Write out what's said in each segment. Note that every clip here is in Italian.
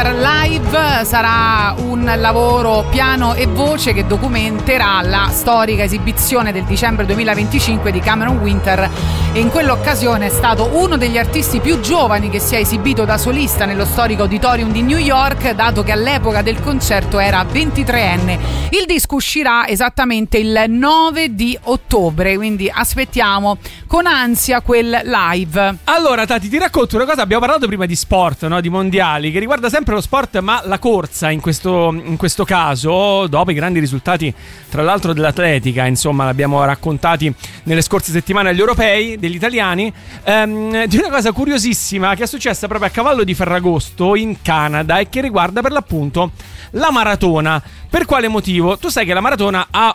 Winter Live sarà un lavoro piano e voce che documenterà la storica esibizione del dicembre 2025 di Cameron Winter, e in quell'occasione è stato uno degli artisti più giovani che si è esibito da solista nello storico auditorium di New York, dato che all'epoca del concerto era 23enne. Il disco uscirà esattamente il 9 di ottobre, quindi aspettiamo con ansia quel live. Allora Tati, ti racconto una cosa. Abbiamo parlato prima di sport, no? Di mondiali, che riguarda sempre lo sport, ma la corsa in questo caso, dopo i grandi risultati tra l'altro dell'atletica, insomma l'abbiamo raccontati nelle scorse settimane agli europei degli italiani, di una cosa curiosissima che è successa proprio a cavallo di Ferragosto in Canada e che riguarda per l'appunto la maratona. Per quale motivo? Tu sai che la maratona ha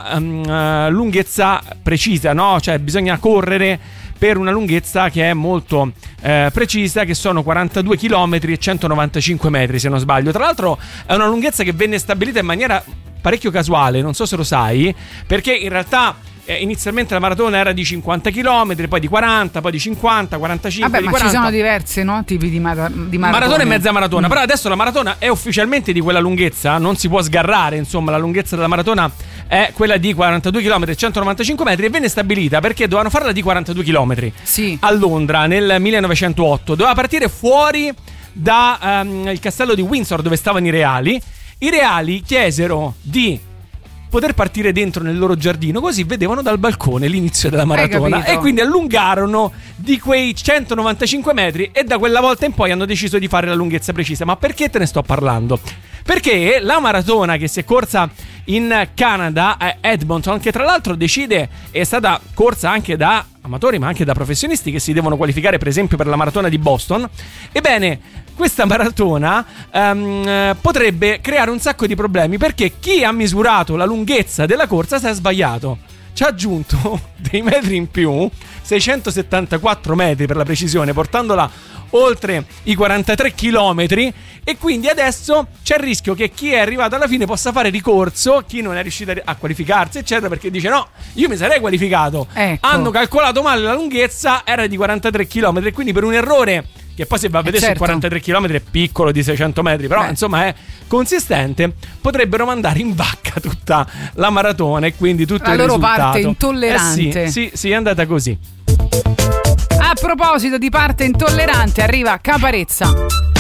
una lunghezza precisa, no? Cioè bisogna correre per una lunghezza che è molto precisa, che sono 42 km e 195 metri se non sbaglio. Tra l'altro è una lunghezza che venne stabilita in maniera parecchio casuale, non so se lo sai, perché in realtà inizialmente la maratona era di 50 km, poi di 40, poi di 50, 45. Vabbè, di ma 40. Ci sono diversi, no? Tipi di maratona. Maratona e mezza maratona. Però adesso la maratona è ufficialmente di quella lunghezza, non si può sgarrare, insomma, la lunghezza della maratona è quella di 42 km e 195 metri e venne stabilita perché dovevano farla di 42 km. Sì. A Londra nel 1908. Doveva partire fuori da il castello di Windsor dove stavano i reali. I reali chiesero di poter partire dentro nel loro giardino, così vedevano dal balcone l'inizio della maratona e quindi allungarono di quei 195 metri e da quella volta in poi hanno deciso di fare la lunghezza precisa. Ma perché te ne sto parlando? Perché la maratona che si è corsa in Canada a Edmonton, che tra l'altro è stata corsa anche da amatori ma anche da professionisti che si devono qualificare per esempio per la maratona di Boston, ebbene questa maratona potrebbe creare un sacco di problemi perché chi ha misurato la lunghezza della corsa si è sbagliato. Ci ha aggiunto dei metri in più, 674 metri per la precisione, portandola oltre i 43 chilometri, e quindi adesso c'è il rischio che chi è arrivato alla fine possa fare ricorso, chi non è riuscito a qualificarsi eccetera, perché dice no, io mi sarei qualificato, ecco. Hanno calcolato male la lunghezza, era di 43 chilometri, quindi per un errore che poi se va a vedere certo. su 43 km è piccolo, di 600 metri, però insomma è consistente, potrebbero mandare in vacca tutta la maratona e quindi tutto il risultato. La loro parte intollerante. Sì, è andata così. A proposito di parte intollerante, arriva Caparezza.